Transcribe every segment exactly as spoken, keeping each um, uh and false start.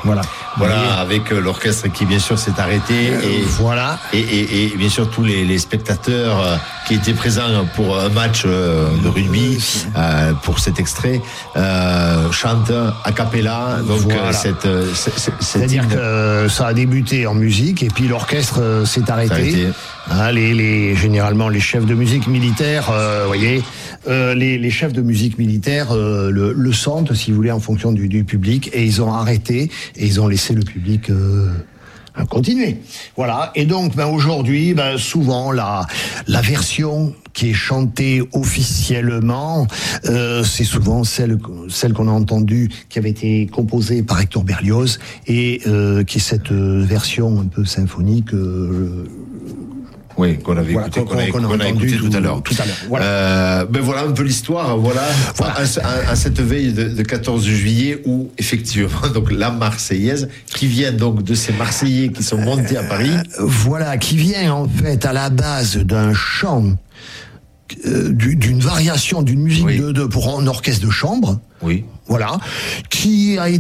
Voilà. Voilà, et avec l'orchestre qui bien sûr s'est arrêté euh, et voilà et, et, et bien sûr tous les, les spectateurs qui étaient présents pour un match de rugby euh, pour cet extrait euh, chantent a cappella. Donc voilà. cette, cette, cette c'est-à-dire que euh, ça a débuté en musique et puis l'orchestre euh, s'est arrêté. arrêté. Hein, les, les généralement les chefs de musique militaire, euh, voyez, euh, les, les chefs de musique militaire euh, le, le sentent, si vous voulez, en fonction du, du public, et ils ont arrêté et ils ont laissé le public euh, continuer. Voilà. Et donc, ben aujourd'hui, ben souvent la la version qui est chantée officiellement, euh, c'est souvent celle celle qu'on a entendue, qui avait été composée par Hector Berlioz, et euh, qui est cette version un peu symphonique. Euh, Oui, qu'on avait voilà, écouté, qu'on, qu'on, a, qu'on qu'on a écouté tout, tout à l'heure. Tout à l'heure. Voilà. Euh, ben voilà un peu l'histoire. Voilà, voilà. À, à, à cette veille de, de quatorze juillet où effectivement donc la Marseillaise qui vient donc de ces Marseillais qui sont montés à Paris. Euh, voilà, qui vient en fait à la base d'un chant, euh, d'une variation d'une musique oui. de, de pour un orchestre de chambre. Oui. Voilà, qui a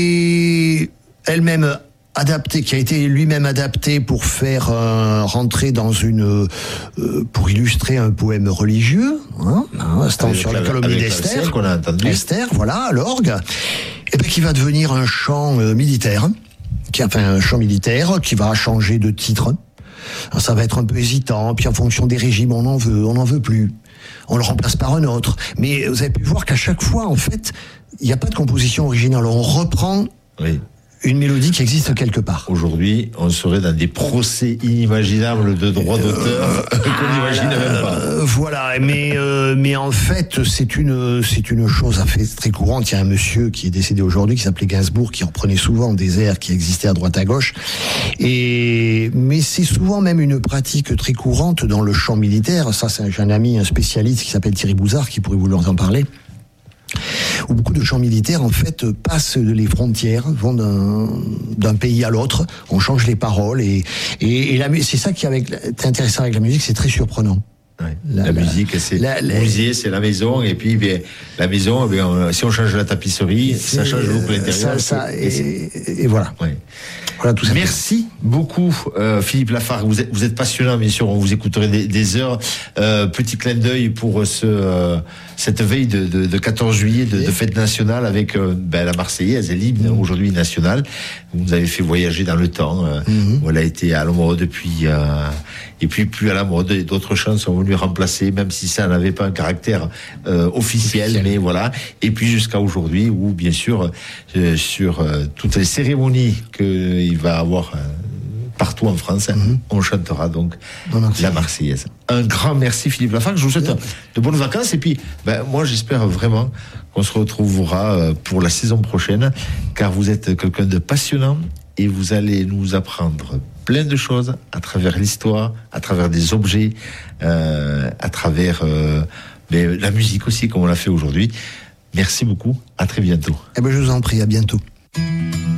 été elle-même adapté, qui a été lui-même adapté pour faire euh, rentrer dans une, euh, pour illustrer un poème religieux, hein, hein sur la, la calomnie d'Esther, qu'on a entendu. Esther, voilà, à l'orgue, et ben qui va devenir un chant euh, militaire, qui enfin un chant militaire qui va changer de titre. Alors, ça va être un peu hésitant, puis en fonction des régimes, on en veut, on n'en veut plus. On le remplace par un autre. Mais vous avez pu voir qu'à chaque fois, en fait, il n'y a pas de composition originale. On reprend. Oui. Une mélodie qui existe quelque part. Aujourd'hui, on serait dans des procès inimaginables de droits d'auteur euh, qu'on n'imagine même pas. Euh, voilà, mais euh, mais en fait, c'est une c'est une chose à fait très courante. Il y a un monsieur qui est décédé aujourd'hui qui s'appelait Gainsbourg, qui reprenait souvent des airs qui existaient à droite à gauche. Et mais c'est souvent même une pratique très courante dans le chant militaire. Ça, c'est j'ai un ami, un spécialiste qui s'appelle Thierry Bouzard, qui pourrait vous en parler. Où beaucoup de chants militaires, en fait, passent les frontières, vont d'un, d'un pays à l'autre, on change les paroles, et, et, et la, c'est ça qui est, avec, est intéressant avec la musique, c'est très surprenant. Ouais. La, la musique, c'est la, le musée, c'est la maison, et puis bien, la maison, bien, si on change la tapisserie, ça change beaucoup l'intérieur. Ça, ça, et, et, et voilà. Ouais. Voilà tout ça. Merci beaucoup, euh, Philippe Lafargue. Vous êtes, vous êtes passionnant, bien sûr. On vous écouterait des, des heures. Euh, petit clin d'œil pour ce, euh, cette veille de, de, de quatorze juillet de, de fête nationale avec euh, ben, la Marseillaise, l'hymne mmh. aujourd'hui national. Vous nous avez fait voyager dans le temps. Euh, mmh. Elle a été à la mode depuis, euh, et puis plus à la mode. Et d'autres chants sont venus remplacer, même si ça n'avait pas un caractère euh, officiel, officiel, mais voilà. Et puis jusqu'à aujourd'hui, où bien sûr, euh, sur euh, toutes les cérémonies que il va avoir euh, partout en France, mm-hmm. on chantera donc la Marseillaise. Un grand merci Philippe Lafargue, je vous souhaite yeah. de bonnes vacances, et puis ben, moi j'espère vraiment qu'on se retrouvera pour la saison prochaine, car vous êtes quelqu'un de passionnant et vous allez nous apprendre plein de choses à travers l'histoire, à travers des objets, euh, à travers euh, ben, la musique aussi, comme on l'a fait aujourd'hui. Merci beaucoup, à très bientôt. Eh ben, je vous en prie, à bientôt.